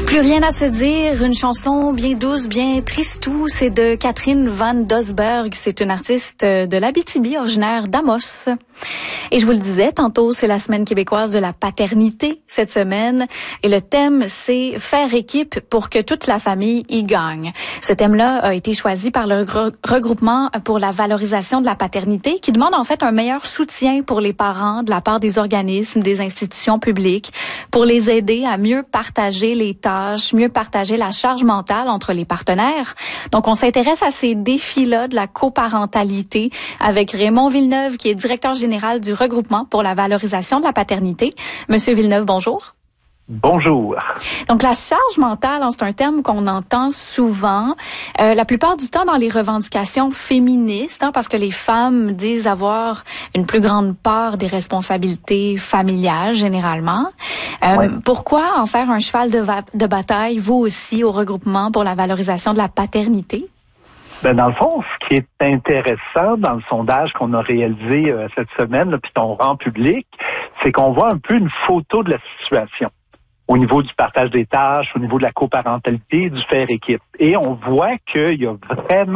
Plus rien à se dire, une chanson bien douce, bien tristou, c'est de Catherine Van Doesburg. C'est une artiste de l'Abitibi, originaire d'Amos. Et je vous le disais, tantôt, c'est la semaine québécoise de la paternité cette semaine. Et le thème, c'est faire équipe pour que toute la famille y gagne. Ce thème-là a été choisi par le regroupement pour la valorisation de la paternité, qui demande en fait un meilleur soutien pour les parents de la part des organismes, des institutions publiques, pour les aider à mieux partager les tâches, mieux partager la charge mentale entre les partenaires. Donc, on s'intéresse à ces défis-là de la coparentalité avec Raymond Villeneuve, qui est directeur général du regroupement pour la valorisation de la paternité. Monsieur Villeneuve, bonjour. Bonjour. Donc, la charge mentale, c'est un terme qu'on entend souvent, la plupart du temps dans les revendications féministes, parce que les femmes disent avoir une plus grande part des responsabilités familiales, généralement. Oui. Pourquoi en faire un cheval de bataille, vous aussi, au regroupement pour la valorisation de la paternité? Ben dans le fond, ce qui est intéressant dans le sondage qu'on a réalisé cette semaine, puis qu'on rend public, c'est qu'on voit un peu une photo de la situation au niveau du partage des tâches, au niveau de la coparentalité, du faire équipe. Et on voit qu'il y a vraiment